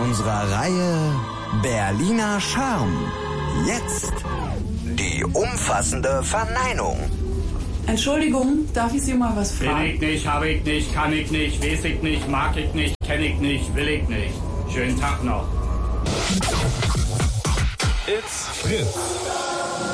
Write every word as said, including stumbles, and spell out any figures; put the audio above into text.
unserer Reihe Berliner Charme. Jetzt die umfassende Verneinung. Entschuldigung, darf ich Sie mal was fragen? Will ich nicht, habe ich nicht, kann ich nicht, weiß ich nicht, mag ich nicht, kenne ich nicht, will ich nicht. Schönen Tag noch. It's Fritz.